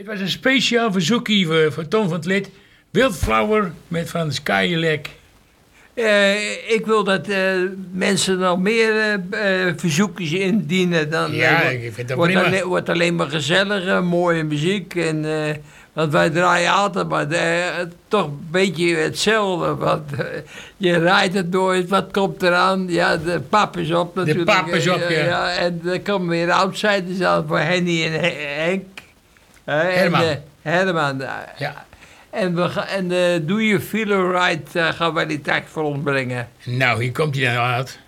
Dit was een speciaal verzoekje voor Tom van het Lid. Wildflower met van Skylek. Ik wil dat mensen nog meer verzoekjes indienen. Dan Ja, ik vind dat prima. wordt alleen maar gezellige, mooie muziek. En, want wij draaien altijd maar toch een beetje hetzelfde. Want je rijdt het nooit, wat komt eraan? Ja, de pap is op natuurlijk. De pap is op, ja. En dan komen weer outsiders aan voor Henny en Henk. Herman. Herman. Ja. En Do You Feel Alright gaan wij die tekst voor ons brengen. Nou, hier komt hij dan uit.